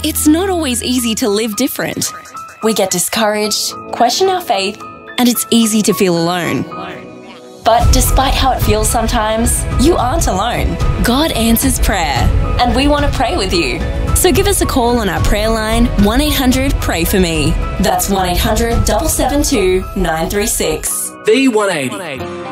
It's not always easy to live different. We get discouraged, question our faith, and it's easy to feel alone. But despite how it feels sometimes, you aren't alone. God answers prayer, and we want to pray with you. So give us a call on our prayer line, 1-800-PRAY-FOR-ME. That's 1-800-772-936. V180.